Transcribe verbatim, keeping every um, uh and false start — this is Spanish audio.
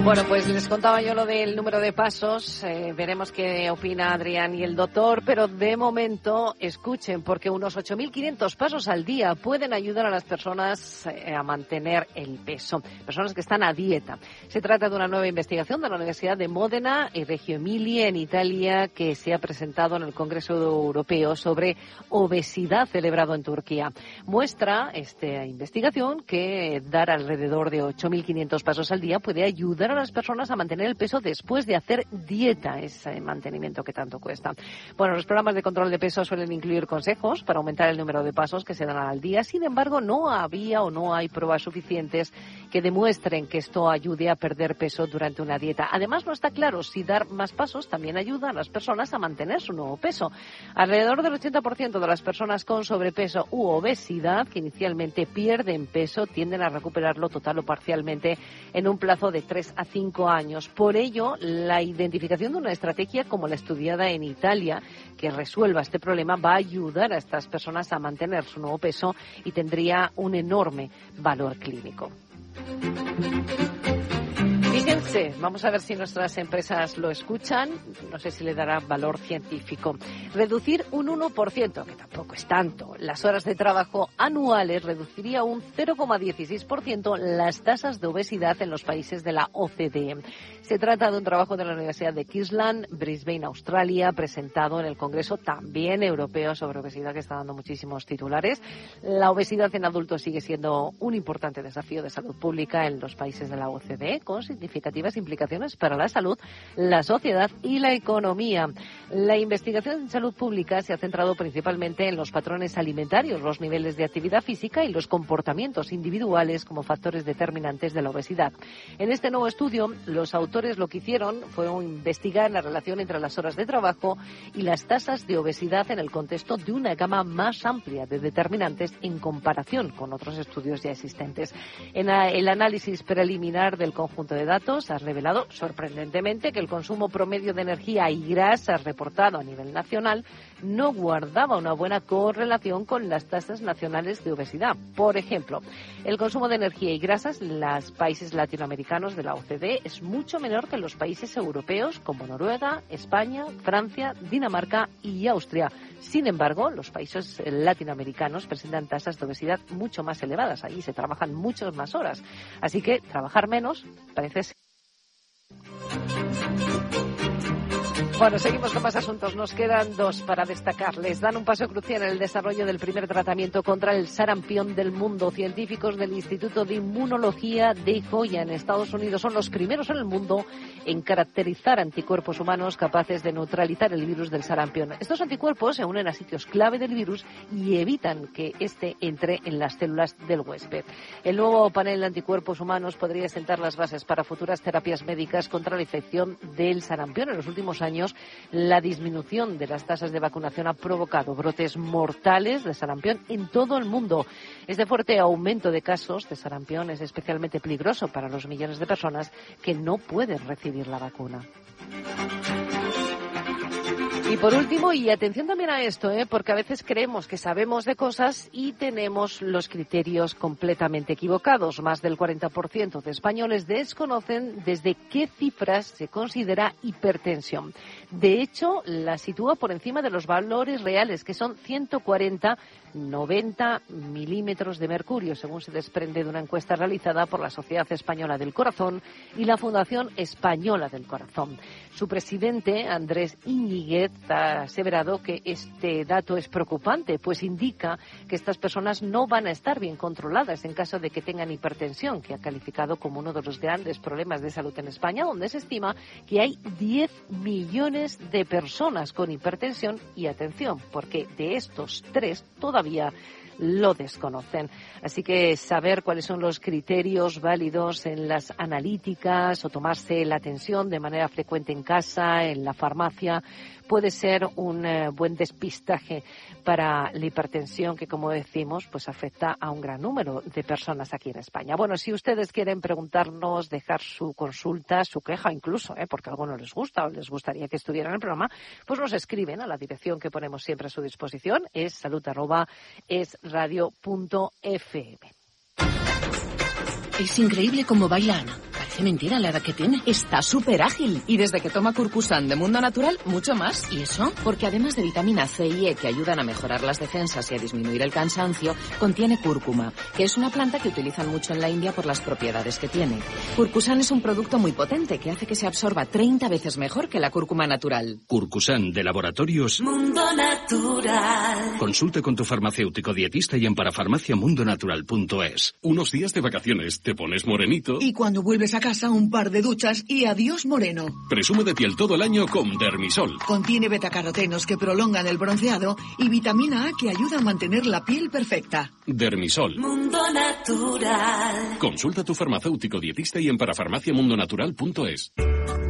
Bueno, pues les contaba yo lo del número de pasos, eh, veremos qué opina Adrián y el doctor, pero de momento escuchen, porque unos ocho mil quinientos pasos al día pueden ayudar a las personas eh, a mantener el peso, personas que están a dieta. Se trata de una nueva investigación de la Universidad de Módena y Reggio Emilia en Italia que se ha presentado en el Congreso Europeo sobre obesidad celebrado en Turquía. Muestra esta investigación que dar alrededor de ocho mil quinientos pasos al día puede ayudar a las personas a mantener el peso después de hacer dieta, ese mantenimiento que tanto cuesta. Bueno, los programas de control de peso suelen incluir consejos para aumentar el número de pasos que se dan al día. Sin embargo, no había o no hay pruebas suficientes que demuestren que esto ayude a perder peso durante una dieta. Además, no está claro si dar más pasos también ayuda a las personas a mantener su nuevo peso. Alrededor del ochenta por ciento de las personas con sobrepeso u obesidad que inicialmente pierden peso tienden a recuperarlo total o parcialmente en un plazo de tres a cinco años. Por ello, la identificación de una estrategia como la estudiada en Italia que resuelva este problema va a ayudar a estas personas a mantener su nuevo peso y tendría un enorme valor clínico. Fíjense, vamos a ver si nuestras empresas lo escuchan, no sé si le dará valor científico. Reducir un uno por ciento, que tampoco es tanto, las horas de trabajo anuales reduciría un cero coma dieciséis por ciento las tasas de obesidad en los países de la O C D E. Se trata de un trabajo de la Universidad de Queensland, Brisbane, Australia, presentado en el Congreso también europeo sobre obesidad, que está dando muchísimos titulares. La obesidad en adultos sigue siendo un importante desafío de salud pública en los países de la O C D E, con significativas implicaciones para la salud, la sociedad y la economía. La investigación en salud pública se ha centrado principalmente en los patrones alimentarios, los niveles de actividad física y los comportamientos individuales como factores determinantes de la obesidad. En este nuevo estudio, los autores lo que hicieron fue investigar la relación entre las horas de trabajo y las tasas de obesidad en el contexto de una gama más amplia de determinantes en comparación con otros estudios ya existentes. En el análisis preliminar del conjunto de datos ha revelado sorprendentemente que el consumo promedio de energía y grasas reportado a nivel nacional no guardaba una buena correlación con las tasas nacionales de obesidad. Por ejemplo, el consumo de energía y grasas en los países latinoamericanos de la O C D E es mucho menor que en los países europeos como Noruega, España, Francia, Dinamarca y Austria. Sin embargo, los países latinoamericanos presentan tasas de obesidad mucho más elevadas. Allí se trabajan muchas más horas. Así que trabajar menos parece ser. Bueno, seguimos con más asuntos. Nos quedan dos para destacar. Les dan un paso crucial en el desarrollo del primer tratamiento contra el sarampión del mundo. Científicos del Instituto de Inmunología de Joya en Estados Unidos son los primeros en el mundo en caracterizar anticuerpos humanos capaces de neutralizar el virus del sarampión. Estos anticuerpos se unen a sitios clave del virus y evitan que éste entre en las células del huésped. El nuevo panel de anticuerpos humanos podría sentar las bases para futuras terapias médicas contra la infección del sarampión. En los últimos años, la disminución de las tasas de vacunación ha provocado brotes mortales de sarampión en todo el mundo. Este fuerte aumento de casos de sarampión es especialmente peligroso para los millones de personas que no pueden recibir la vacuna. Y por último, y atención también a esto, ¿eh? porque a veces creemos que sabemos de cosas y tenemos los criterios completamente equivocados. Más del cuarenta por ciento de españoles desconocen desde qué cifras se considera hipertensión. De hecho, la sitúa por encima de los valores reales, que son ciento cuarenta, noventa milímetros de mercurio, según se desprende de una encuesta realizada por la Sociedad Española del Corazón y la Fundación Española del Corazón. Su presidente, Andrés Íñiguez, ha aseverado que este dato es preocupante, pues indica que estas personas no van a estar bien controladas en caso de que tengan hipertensión, que ha calificado como uno de los grandes problemas de salud en España, donde se estima que hay diez millones de personas con hipertensión y atención, porque de estos tres todavía lo desconocen. Así que saber cuáles son los criterios válidos en las analíticas o tomarse la tensión de manera frecuente en casa, en la farmacia, puede ser un eh, buen despistaje para la hipertensión que, como decimos, pues afecta a un gran número de personas aquí en España. Bueno, si ustedes quieren preguntarnos, dejar su consulta, su queja incluso, eh, porque algo no les gusta o les gustaría que estuviera en el programa, pues nos escriben a la dirección que ponemos siempre a su disposición, es salud arroba es radio punto f m. Es increíble cómo baila Ana. Parece mentira la edad que tiene. Está súper ágil. Y desde que toma Curcusan de Mundo Natural, mucho más. ¿Y eso? Porque además de vitamina C y E que ayudan a mejorar las defensas y a disminuir el cansancio, contiene cúrcuma, que es una planta que utilizan mucho en la India por las propiedades que tiene. Curcusan es un producto muy potente que hace que se absorba treinta veces mejor que la cúrcuma natural. Curcusan de Laboratorios Mundo Natural. Consulte con tu farmacéutico dietista y en parafarmacia mundo natural punto es. Unos días de vacaciones, te pones morenito. Y cuando vuelves a casa, un par de duchas y adiós moreno. Presume de piel todo el año con Dermisol. Contiene betacarotenos que prolongan el bronceado y vitamina A que ayuda a mantener la piel perfecta. Dermisol. Mundo Natural. Consulta a tu farmacéutico dietista y en parafarmacia mundo natural punto es.